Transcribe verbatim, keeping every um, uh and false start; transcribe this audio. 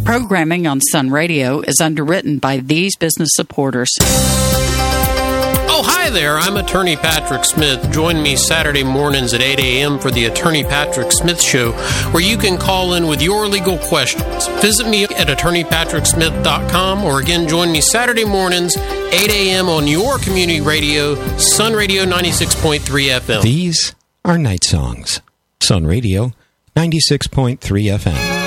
Programming on Sun Radio is underwritten by these business supporters. Oh, hi there. I'm Attorney Patrick Smith. Join me Saturday mornings at eight a.m. for the Attorney Patrick Smith Show, where you can call in with your legal questions. Visit me at attorney patrick smith dot com, or again, join me Saturday mornings, eight a.m. on your community radio, Sun Radio ninety-six point three F M. These are Night Songs. Sun Radio ninety-six point three F M.